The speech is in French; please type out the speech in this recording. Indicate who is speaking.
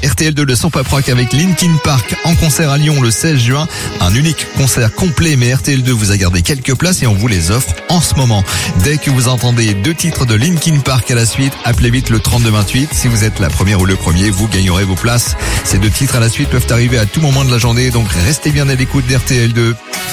Speaker 1: RTL2 le Son Pop Rock avec Linkin Park en concert à Lyon le 16 juin. Un unique concert complet, mais RTL2 vous a gardé quelques places et on vous les offre en ce moment. Dès que vous entendez 2 titres de Linkin Park à la suite, appelez vite le 3228. Si vous êtes la première ou le premier, vous gagnerez vos places. Ces 2 titres à la suite peuvent arriver à tout moment de la journée, donc restez bien à l'écoute d'RTL2.